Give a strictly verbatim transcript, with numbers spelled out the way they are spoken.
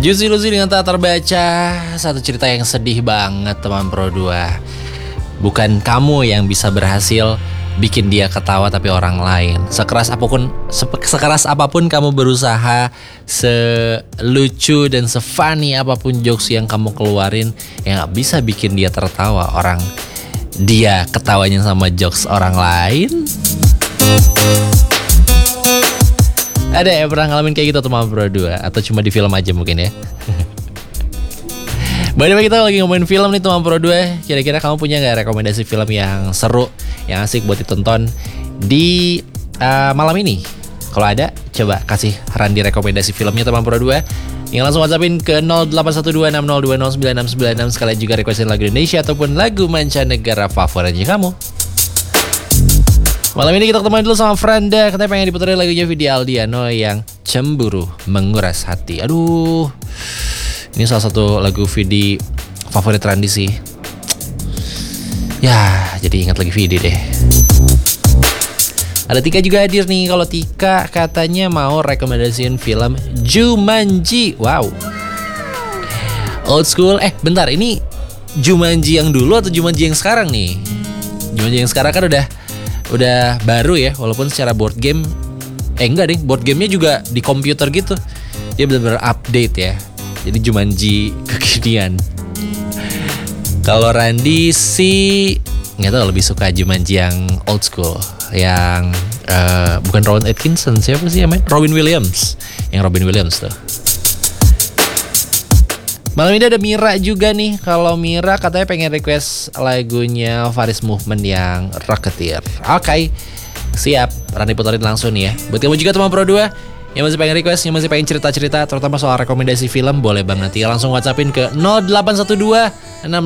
Juicy Lucy dengan tak terbaca. Satu cerita yang sedih banget teman Pro dua. Bukan kamu yang bisa berhasil bikin dia ketawa tapi orang lain. Sekeras apapun sekeras apapun kamu berusaha, selucu dan sefunny apapun jokes yang kamu keluarin, yang gak bisa bikin dia tertawa orang dia ketawanya sama jokes orang lain. Ada yang pernah ngalamin kayak gitu teman Pro dua? Atau cuma di film aja mungkin ya? By the way, kita lagi ngomongin film nih teman Pro dua. Kira-kira kamu punya gak rekomendasi film yang seru, yang asik buat ditonton di uh, malam ini? Kalau ada, coba kasih Randi rekomendasi filmnya teman Pro dua. Yang langsung WhatsAppin ke nol delapan satu dua enam nol dua nol sembilan enam sembilan enam. Sekalian juga requestin lagu Indonesia ataupun lagu mancanegara favoritnya kamu. Malam ini kita ketemuan dulu sama Franda. Katanya pengen diputerin lagunya Vidi Aldiano yang Cemburu Menguras Hati. Aduh, ini salah satu lagu Vidi favorit Randi sih. Ya, jadi ingat lagi Vidi deh. Ada Tika juga hadir nih. Kalau Tika katanya mau rekomendasiin film Jumanji. Wow, old school. Eh bentar, ini Jumanji yang dulu atau Jumanji yang sekarang nih? Jumanji yang sekarang kan udah Udah baru ya, walaupun secara board game Eh enggak deh, board gamenya juga di komputer gitu. Dia benar-benar update ya. Jadi Jumanji kekinian. Kalau Randi sih nggak tahu, lebih suka Jumanji yang old school, yang uh, bukan Rowan Atkinson, siapa sih namanya? Robin Williams. Yang Robin Williams tuh. Malam ini ada Mira juga nih. Kalau Mira katanya pengen request lagunya Faris Movement yang Rocketeer. Oke, okay, siap. Rani puterin langsung nih ya. Buat kamu juga teman Pro dua yang masih pengen request, yang masih pengen cerita-cerita, terutama soal rekomendasi film, boleh banget ya langsung WhatsAppin ke nol delapan satu dua enam